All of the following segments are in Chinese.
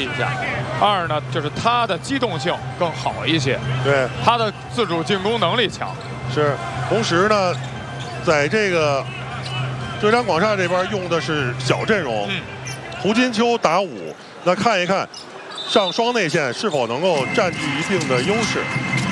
一下。二呢，就是他的机动性更好一些， 对， 他的自主进攻能力强。 是，同时呢，在这个浙江广厦这边用的是小阵容，胡金秋打5，那看一看上双内线是否能够占据一定的优势。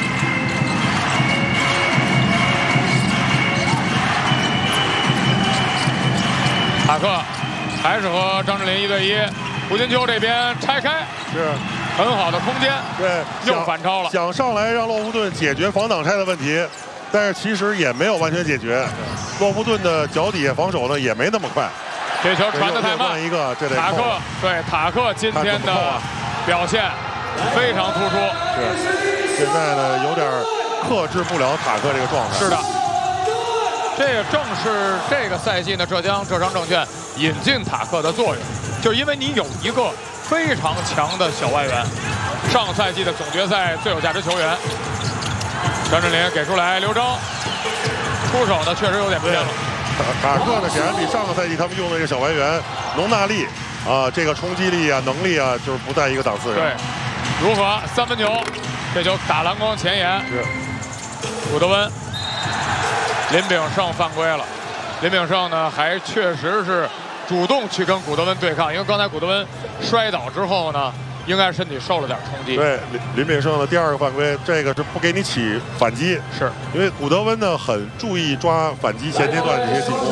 塔克还是和张智霖1对1，胡金秋这边拆开， 是很好的空间， 对， 又反超了， 想上来让洛夫顿解决防挡拆的问题，但是其实也没有完全解决。洛夫顿的脚底下防守呢也没那么快， 这球传得太慢。 一个，这得塔克对塔克今天的表现非常突出。 是，现在呢有点克制不了塔克这个状态。 是的。这也正是这个赛季呢，浙商证券引进塔克的作用，就是因为你有一个非常强的小外援，上赛季的总决赛最有价值球员。张智霖给出来，刘铮出手呢确实有点偏了。 塔克呢显然比上个赛季他们用的这个小外援农纳利啊，这个冲击力啊、能力啊，就是不在一个档次上。 对，如何3分球？这球打篮筐前沿， 是古德温。林炳胜犯规了，林炳胜呢还确实是主动去跟古德温对抗，因为刚才古德温摔倒之后呢，应该身体受了点冲击。 对，林炳胜的第2个犯规，这个是不给你起反击， 是因为古德温呢很注意抓反击前阶段这些进攻。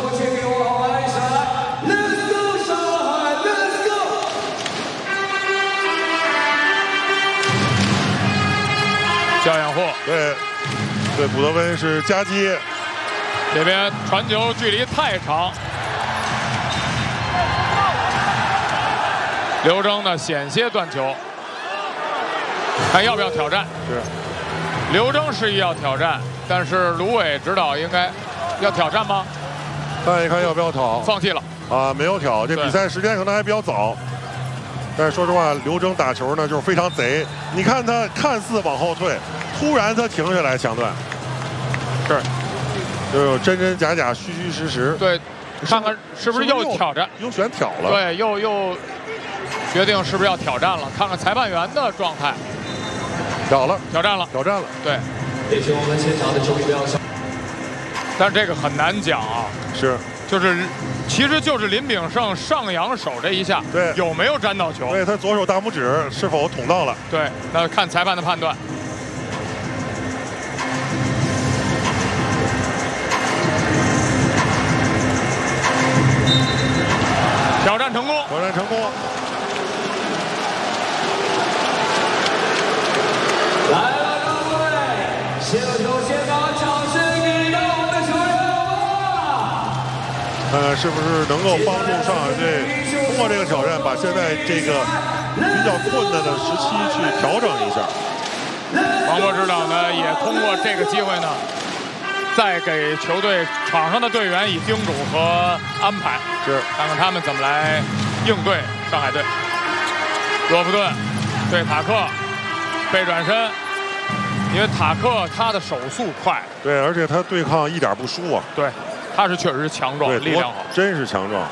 焦养护对，古德温是夹击。 这边传球距离太长，刘铮呢险些断球，看要不要挑战。 是， 刘铮示意要挑战，但是卢伟指导应该要挑战吗？ 看一看要不要挑， 放弃了啊，没有挑。这比赛时间可能还比较早，但是说实话，刘铮打球呢就是非常贼。你看他看似往后退，突然他停下来抢断， 是。 就真真假假、虚虚实实。 对，看看是不是又挑战， 又选挑了。 对，又决定是不是要挑战了？看看裁判员的状态。挑战了。对。 也请我们现场的球迷不要笑。 但这个很难讲啊。 是。 其实就是林炳胜上扬手这一下， 对， 有没有沾到球？ 对，他左手大拇指是否捅到了？ 对，那看裁判的判断。挑战成功！ 来了，各位，先手先把掌声给到我们的球员吧！ 是不是能够帮助上海队通过这个挑战，把现在这个比较困难的时期去调整一下？ 王波指导呢，也通过这个机会呢，再给球队场上的队员以叮嘱和安排，看看他们怎么来应对上海队。洛夫顿对塔克背转身，因为塔克他的手速快， 对，而且他对抗一点不输啊。 对，他是确实是强壮，力量好， 真是强壮。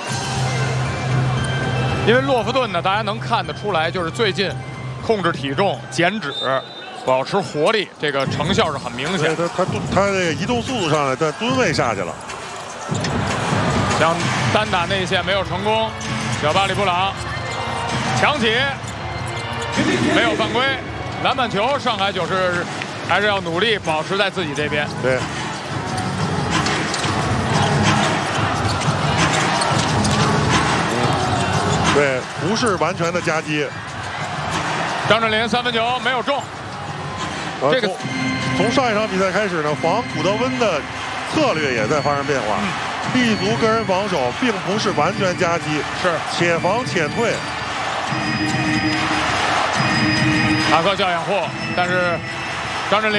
因为洛夫顿呢，大家能看得出来，就是最近控制体重、减脂。保持活力，这个成效是很明显。 他这个移动速度上来，他吨位下去了。 想单打内线没有成功，小巴里布朗抢起，没有犯规，篮板球，上海90还是要努力保持在自己这边。 对。对，不是完全的夹击。 张智霖3分球没有中。这个从上一场比赛开始呢，防古德温的策略也在发生变化，立足个人防守，并不是完全夹击， 是且防且退。 塔克教养护，但是张智霖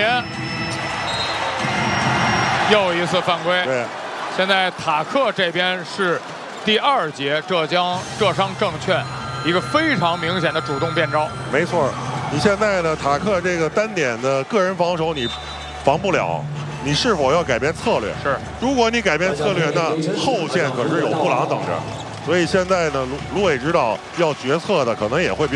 又一次犯规。 对， 现在塔克这边是第2节浙商证券一个非常明显的主动变招。 没错。你现在呢？塔克这个单点的个人防守你防不了，你是否要改变策略？ 是， 如果你改变策略，那后线可是有布朗等着。所以现在呢，卢伟指导要决策的可能也会比较。